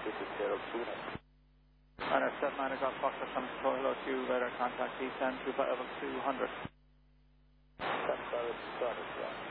Liner 79 Golf Foxtrot, comes to hello to you, radar contact descend to level 200. That's 200,